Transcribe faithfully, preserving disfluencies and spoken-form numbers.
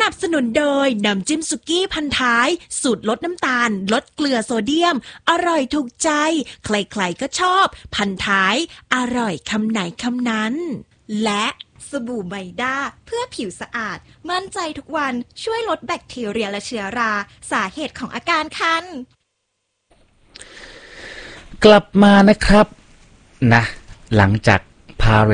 นับสนุนโดยน้ำจิ้มสุกี้พันท้ายสูตรลดน้ำตาลลดเกลือโซเดียมอร่อยถูกใจใครๆก็ชอบพันท้ายอร่อยคำไหนคำนั้นและสบู่ไมด้าเพื่อผิวสะอาดมั่นใจทุกวันช่วยลดแบคทีเรียและเชื้อราสาเหตุของอาการคันกลับมานะครับนะหลังจากพา